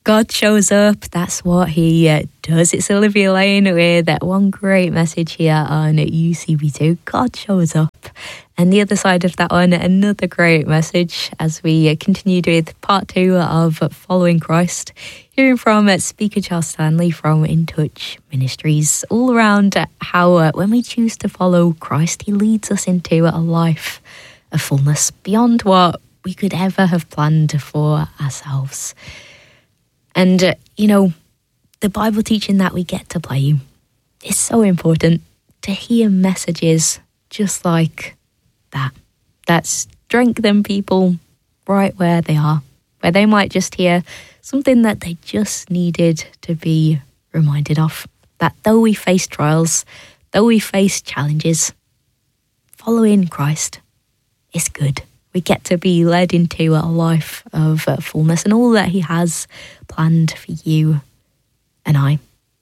God shows up. That's what he does. It's Olivia Lane with that one great message here on UCB2. God shows up. And the other side of that one, another great message as we continued with part 2 of Following Christ. Hearing from Speaker Charles Stanley from In Touch Ministries, all around how when we choose to follow Christ, he leads us into a life of fullness beyond what we could ever have planned for ourselves. And, the Bible teaching that we get to play is so important to hear messages just like that strengthen people right where they are, where they might just hear something that they just needed to be reminded of, that though we face trials, though we face challenges, following Christ is good. We get to be led into a life of fullness and all that he has planned for you and I.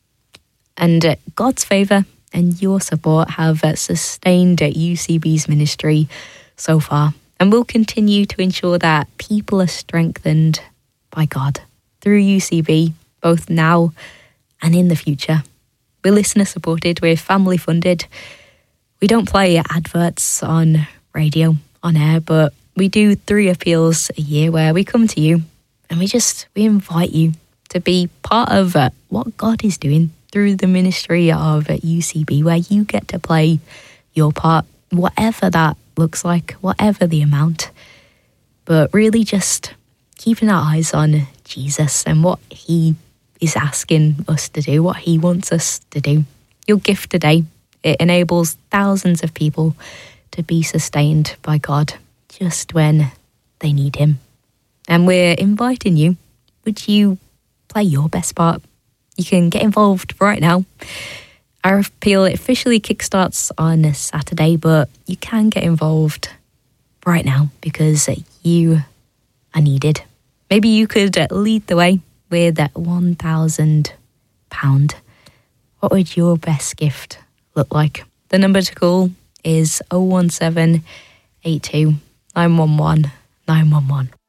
And God's favour and your support have sustained UCB's ministry so far, and will continue to ensure that people are strengthened by God through UCB, both now and in the future. We're listener supported, we're family funded. We don't play adverts on radio, on air, but we do 3 appeals a year where we come to you and we invite you to be part of what God is doing through the ministry of UCB, where you get to play your part, whatever that looks like, whatever the amount. But really just keeping our eyes on Jesus and what he is asking us to do, what he wants us to do. Your gift today, it enables thousands of people to be sustained by God just when they need him. And we're inviting you, would you play your best part? You can get involved right now. Our appeal officially kickstarts on Saturday, but you can get involved right now because you are needed. Maybe you could lead the way with that £1,000. What would your best gift look like? The number to call is 01782 911 911.